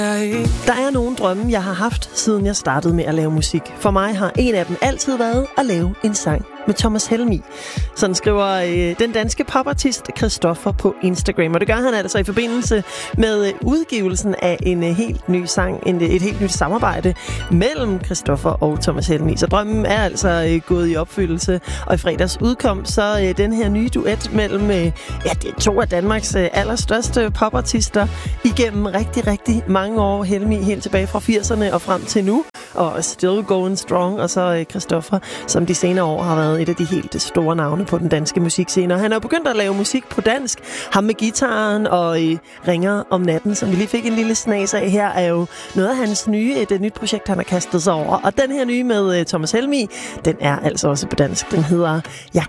Der er nogle drømme, jeg har haft, siden jeg startede med at lave musik. For mig har en af dem altid været at lave en sang med Thomas Helmig. Sådan skriver den danske popartist Christoffer på Instagram. Og det gør han altså i forbindelse med udgivelsen af en helt ny sang, et helt nyt samarbejde mellem Christoffer og Thomas Helmig. Så drømmen er altså gået i opfyldelse. Og i fredags udkom så den her nye duet mellem det er to af Danmarks allerstørste popartister igennem rigtig, rigtig mange år. Helmig helt tilbage fra 80'erne og frem til nu. Og Still Going Strong. Og så Christoffer, som de senere år har været et af de helt store navne på den danske musikscene. Og han er begyndt at lave musik på dansk. Ham med gitaren og Ringer om natten, som vi lige fik en lille snas af her, er jo noget af hans et nyt projekt, han har kastet sig over. Og den her nye med Thomas Helmig, den er altså også på dansk. Den hedder Jeg